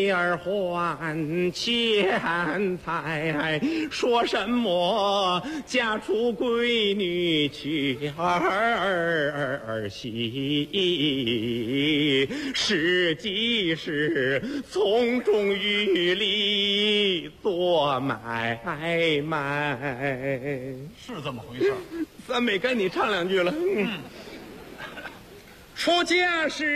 儿还钱财，说什么嫁出闺女娶儿媳，实际是从中渔利做买卖。 是这么回事。 三妹，该你唱两句了。出家时